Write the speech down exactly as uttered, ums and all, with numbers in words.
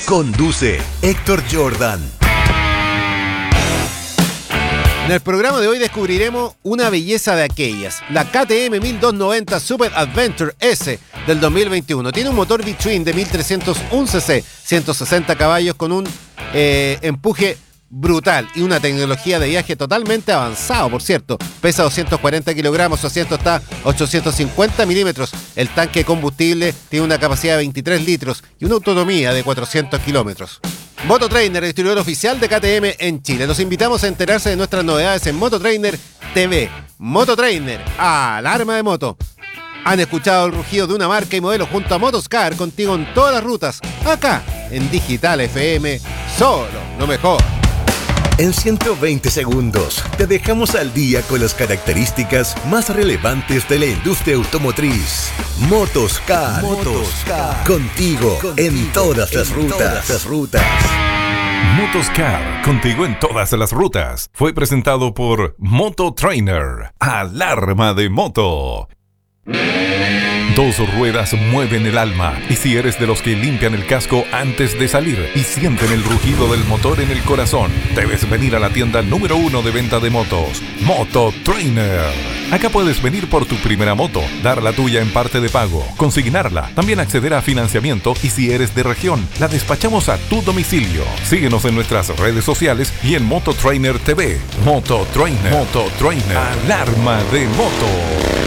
Conduce Héctor Jordan. En el programa de hoy descubriremos una belleza de aquellas, la K T M mil doscientos noventa Super Adventure S del dos mil veintiuno. Tiene un motor V-Twin de mil trescientos uno cc, ciento sesenta caballos con un eh, empuje brutal y una tecnología de viaje totalmente avanzado, por cierto. Pesa doscientos cuarenta kilogramos, su asiento está ochocientos cincuenta milímetros. El tanque de combustible tiene una capacidad de veintitrés litros y una autonomía de cuatrocientos kilómetros. Mototrainer, distribuidor oficial de K T M en Chile. Los invitamos a enterarse de nuestras novedades en Mototrainer T V. Mototrainer, alarma de moto. Han escuchado el rugido de una marca y modelo junto a Motoscar, contigo en todas las rutas, acá en Digital F M, solo lo mejor. En ciento veinte segundos te dejamos al día con las características más relevantes de la industria automotriz. Motoscar, Motoscar. Contigo, contigo en todas las en rutas. Todas las rutas. Motoscar, contigo en todas las rutas. Fue presentado por Mototrainer, alarma de moto. Dos ruedas mueven el alma, y si eres de los que limpian el casco antes de salir y sienten el rugido del motor en el corazón, debes venir a la tienda número uno de venta de motos, Mototrainer. Acá puedes venir por tu primera moto, dar la tuya en parte de pago, consignarla, también acceder a financiamiento y si eres de región, la despachamos a tu domicilio. Síguenos en nuestras redes sociales y en Mototrainer T V. Mototrainer, Mototrainer, alarma de moto.